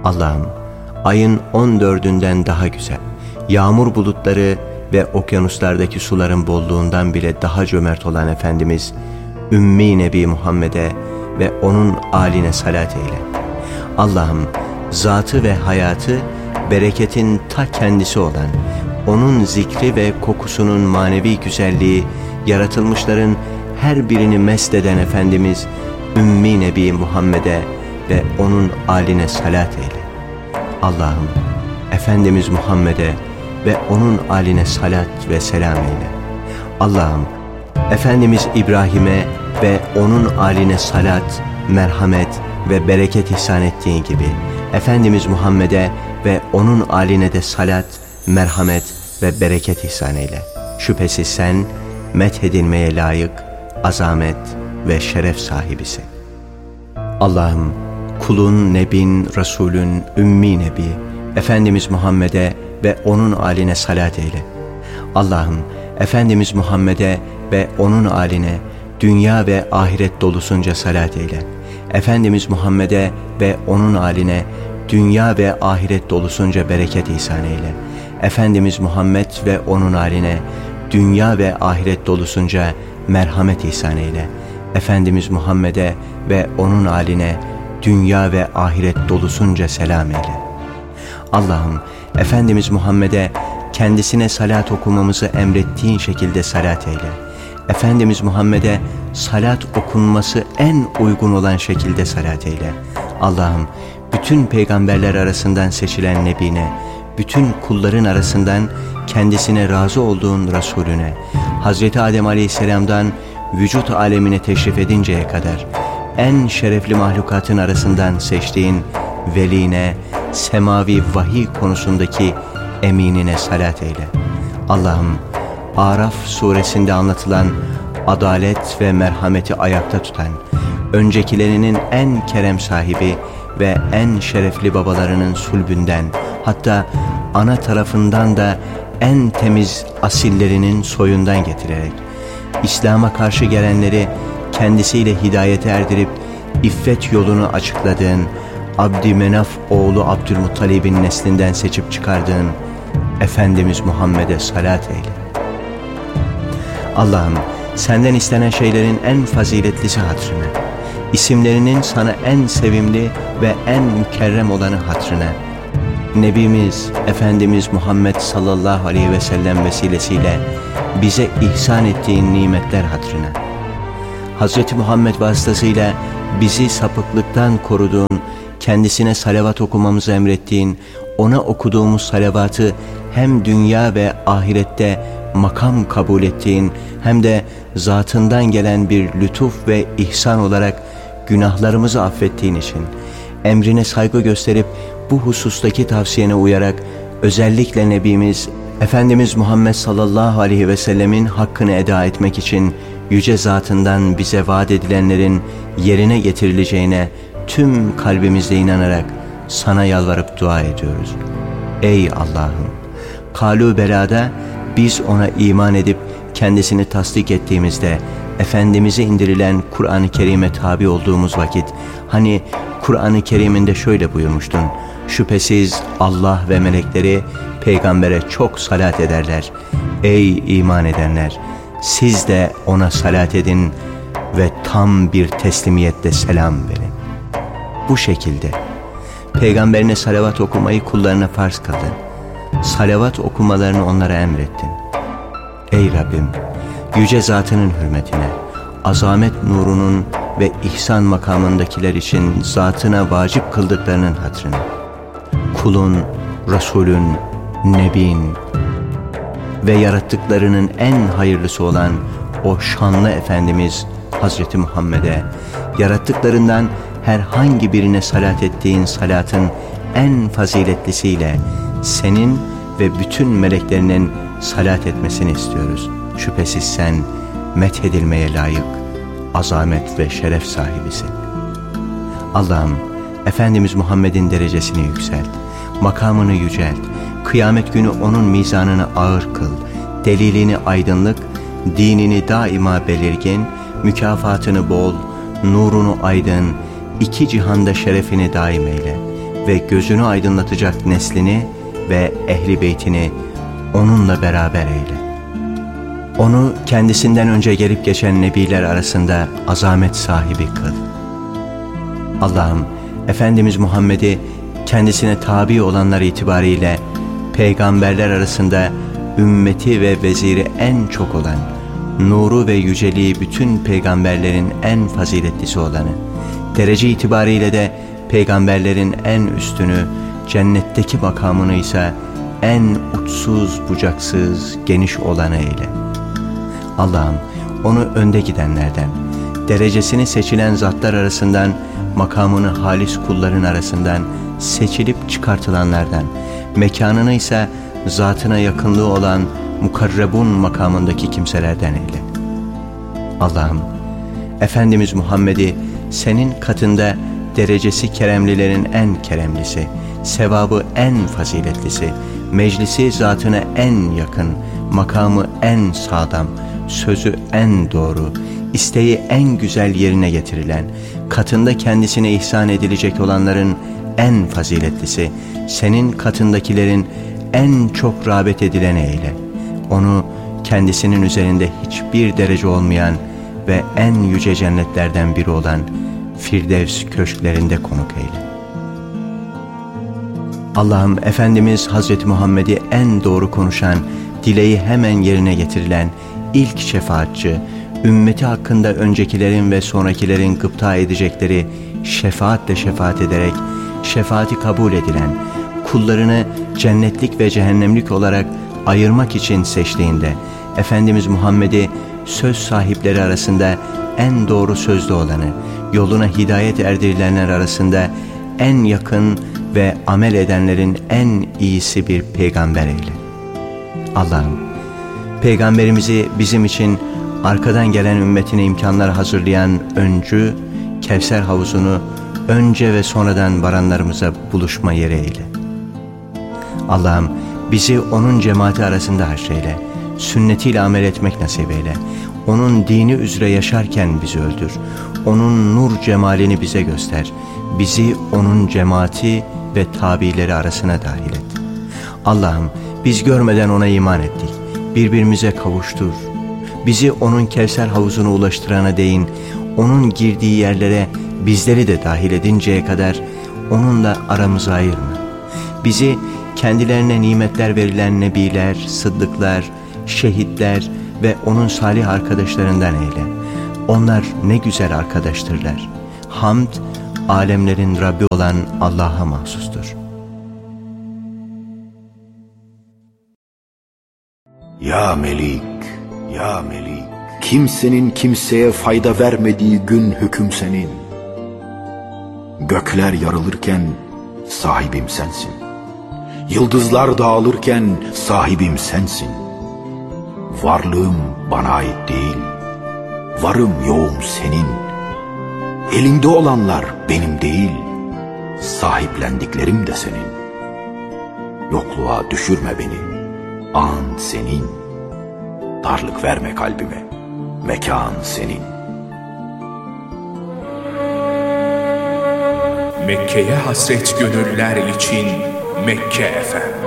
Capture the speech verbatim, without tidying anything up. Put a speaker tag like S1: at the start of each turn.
S1: Allah'ım, ayın on dördünden daha güzel, yağmur bulutları ve okyanuslardaki suların bolluğundan bile daha cömert olan Efendimiz Ümmi Nebi Muhammed'e ve onun âline salat eyle. Allah'ım, zatı ve hayatı bereketin ta kendisi olan, onun zikri ve kokusunun manevi güzelliği yaratılmışların her birini mest eden Efendimiz Ümmi Nebi Muhammed'e ve onun âline salat eyle. Allah'ım, Efendimiz Muhammed'e ve onun âline salat ve selam eyle. Allah'ım, Efendimiz İbrahim'e ve onun âline salat, merhamet ve bereket ihsan ettiğin gibi Efendimiz Muhammed'e ve onun âline de salat, merhamet ve bereket ihsan eyle. Şüphesiz sen methedilmeye layık, azamet ve şeref sahibisin. Allah'ım, kulun, nebin, Resulün, Ümmi Nebi, Efendimiz Muhammed'e ve onun âline salat eyle. Allah'ım, Efendimiz Muhammed'e ve onun âline dünya ve ahiret dolusunca salat eyle. Efendimiz Muhammed'e ve onun âline dünya ve ahiret dolusunca bereket ihsan eyle. Efendimiz Muhammed ve onun âline dünya ve ahiret dolusunca merhamet ihsan eyle. Efendimiz Muhammed'e ve onun âline dünya ve ahiret dolusunca selam eyle. Allah'ım, Efendimiz Muhammed'e kendisine salat okumamızı emrettiğin şekilde salat eyle. Efendimiz Muhammed'e salat okunması en uygun olan şekilde salat eyle. Allah'ım, bütün peygamberler arasından seçilen Nebine, bütün kulların arasından kendisine razı olduğun Resulüne, Hazreti Adem Aleyhisselam'dan vücut alemine teşrif edinceye kadar en şerefli mahlukatın arasından seçtiğin veline, semavi vahiy konusundaki eminine salat eyle. Allah'ım, Araf suresinde anlatılan adalet ve merhameti ayakta tutan, öncekilerinin en kerem sahibi ve en şerefli babalarının sulbünden, hatta ana tarafından da en temiz asillerinin soyundan getirerek, İslam'a karşı gelenleri kendisiyle hidayete erdirip iffet yolunu açıkladığın, Abdümenaf oğlu Abdülmuttalib'in neslinden seçip çıkardığın Efendimiz Muhammed'e salat eyle. Allah'ım, senden istenen şeylerin en faziletlisi hatırına, isimlerinin sana en sevimli ve en mükerrem olanı hatırına, Nebimiz Efendimiz Muhammed sallallahu aleyhi ve sellem vesilesiyle bize ihsan ettiğin nimetler hatırına, Hazreti Muhammed vasıtasıyla bizi sapıklıktan koruduğun, kendisine salavat okumamızı emrettiğin, ona okuduğumuz salavatı hem dünya ve ahirette makam kabul ettiğin, hem de zatından gelen bir lütuf ve ihsan olarak günahlarımızı affettiğin için, emrine saygı gösterip bu husustaki tavsiyene uyarak özellikle Nebimiz Efendimiz Muhammed sallallahu aleyhi ve sellemin hakkını eda etmek için yüce zatından bize vaat edilenlerin yerine getirileceğine tüm kalbimizle inanarak sana yalvarıp dua ediyoruz. Ey Allah'ım, Kalu Bela'da biz ona iman edip kendisini tasdik ettiğimizde Efendimiz'e indirilen Kur'an-ı Kerim'e tabi olduğumuz vakit, hani Kur'an-ı Kerim'inde şöyle buyurmuştun: şüphesiz Allah ve melekleri peygambere çok salat ederler. Ey iman edenler, siz de ona salat edin ve tam bir teslimiyette selam verin. Bu şekilde peygamberine salavat okumayı kullarına farz kıldın. Salavat okumalarını onlara emrettin. Ey Rabbim, yüce zatının hürmetine, azamet nurunun ve ihsan makamındakiler için zatına vacip kıldıklarının hatırına, kulun, Resulün, Nebin ve yarattıklarının en hayırlısı olan o şanlı Efendimiz Hazreti Muhammed'e, yarattıklarından herhangi birine salat ettiğin salatın en faziletlisiyle senin ve bütün meleklerinin salat etmesini istiyoruz. Şüphesiz sen methedilmeye layık, azamet ve şeref sahibisin. Allah'ım, Efendimiz Muhammed'in derecesini yükselt, makamını yücelt, kıyamet günü onun mizanını ağır kıl, delilini aydınlık, dinini daima belirgin, mükafatını bol, nurunu aydın, iki cihanda şerefini daim eyle. ve gözünü aydınlatacak neslini ve ehli beytini onunla beraber eyle. Onu kendisinden önce gelip geçen nebiler arasında azamet sahibi kıl. Allah'ım, Efendimiz Muhammed'i kendisine tabi olanlar itibariyle peygamberler arasında ümmeti ve veziri en çok olan, nuru ve yüceliği bütün peygamberlerin en faziletlisi olanı, derece itibariyle de peygamberlerin en üstünü, cennetteki makamını ise en uçsuz bucaksız geniş olanı eyle. Allah'ım, onu önde gidenlerden, derecesini seçilen zatlar arasından, makamını halis kulların arasından seçilip çıkartılanlardan, mekanını ise zatına yakınlığı olan mukarrebun makamındaki kimselerden eyle. Allah'ım, Efendimiz Muhammed'i senin katında derecesi keremlilerin en keremlisi, sevabı en faziletlisi, meclisi zatına en yakın, makamı en sağlam, sözü en doğru, isteği en güzel yerine getirilen, katında kendisine ihsan edilecek olanların en faziletlisi, senin katındakilerin en çok rağbet edileni eyle. Onu kendisinin üzerinde hiçbir derece olmayan ve en yüce cennetlerden biri olan Firdevs köşklerinde konuk eyle. Allah'ım, Efendimiz Hazreti Muhammed'i en doğru konuşan, dileği hemen yerine getirilen ilk şefaatçi, ümmeti hakkında öncekilerin ve sonrakilerin gıpta edecekleri şefaatle şefaat ederek şefaati kabul edilen, kullarını cennetlik ve cehennemlik olarak ayırmak için seçtiğinde Efendimiz Muhammed'i söz sahipleri arasında en doğru sözlü olanı, yoluna hidayet erdirilenler arasında en yakın ve amel edenlerin en iyisi bir peygamber eyle. Allah'ım, peygamberimizi bizim için arkadan gelen ümmetine imkanlar hazırlayan öncü, Kevser havuzunu önce ve sonradan varanlarımıza buluşma yeri eyle. Allah'ım, bizi onun cemaati arasında haşreyle, sünnetiyle amel etmek nasip eyle. Onun dini üzere yaşarken bizi öldür. Onun nur cemalini bize göster. Bizi onun cemaati ve tabileri arasına dahil et. Allah'ım, biz görmeden ona iman ettik. Birbirimize kavuştur. Bizi onun Kevser havuzuna ulaştırana değin, onun girdiği yerlere bizleri de dahil edinceye kadar onunla aramızı ayırma. Bizi kendilerine nimetler verilen nebiler, sıddıklar, şehitler ve onun salih arkadaşlarından eyle. Onlar ne güzel arkadaştırlar. Hamd, alemlerin Rabbi olan Allah'a mahsustur.
S2: Ya Melik, ya Melik, kimsenin kimseye fayda vermediği gün hüküm senin. Gökler yarılırken sahibim sensin. Yıldızlar dağılırken sahibim sensin. Varlığım bana ait değil, varım yoğum senin. Elinde olanlar benim değil, sahiplendiklerim de senin. Yokluğa düşürme beni, an senin. Darlık verme kalbime, mekan senin.
S3: Mekke'ye hasret gönüller için Mekke Efem.